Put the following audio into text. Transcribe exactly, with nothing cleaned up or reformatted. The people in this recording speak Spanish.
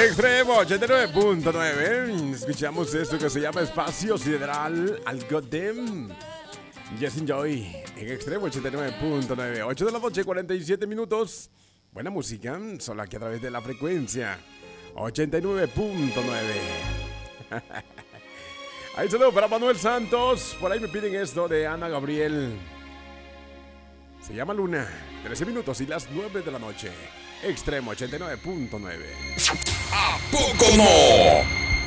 Extremo ochenta y nueve punto nueve. Escuchamos esto que se llama Espacio Sideral al Goddamn. Yes, enjoy. En Extremo ochenta y nueve punto nueve. ocho de la noche, cuarenta y siete minutos. Buena música, solo aquí a través de la frecuencia ochenta y nueve punto nueve. Ahí saludo para Manuel Santos. Por ahí me piden esto de Ana Gabriel. Se llama Luna. trece minutos y las nueve de la noche. Extremo ochenta y nueve punto nueve. ¿A poco no?